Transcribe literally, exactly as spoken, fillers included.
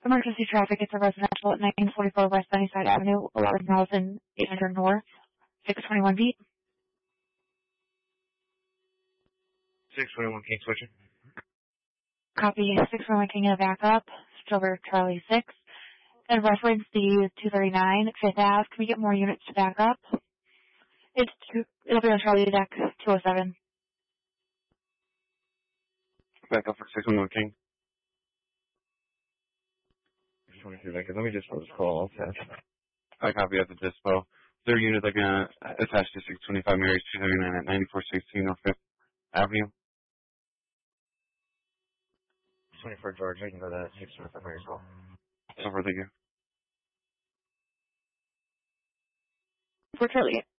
Emergency traffic, it's a residential at nineteen forty-four West Sunnyside Avenue, eleven thousand eight hundred North, six twenty-one beat. six twenty-one King switching. Copy, six twenty-one King in a backup, Silver Charlie six. And reference the two thirty-nine Fifth Ave. Can we get more units to back up? It's two, it'll be on Charlie deck two oh seven. Back up for six twenty-one King. twenty-two Let me just this call. I copy at the dispo. Third unit like uh, attached to six twenty-five Mary's two thirty-nine at ninety-four sixteen North Fifth Avenue. twenty-four George, I can go to that six twenty-five Mary's call. Over, thank you. For Charlie.